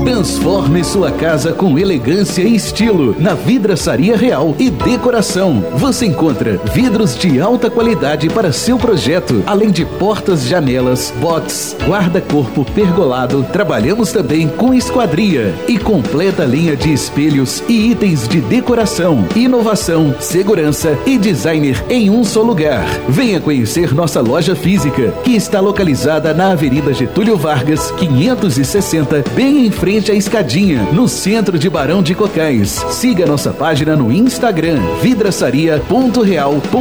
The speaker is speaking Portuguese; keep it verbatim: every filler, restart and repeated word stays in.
Transforme sua casa com elegância e estilo na Vidraçaria Real e Decoração. Você encontra vidros de alta qualidade para seu projeto, além de portas, janelas, box, guarda-corpo pergolado. Trabalhamos também com esquadria e completa linha de espelhos e itens de decoração, inovação, segurança e designer em um só lugar. Venha conhecer nossa loja física, que está localizada na Avenida Getúlio Vargas, quinhentos e sessenta, bem em frente à Escadinha, no centro de Barão de Cocais. Siga nossa página no Instagram, vidraçaria ponto real ponto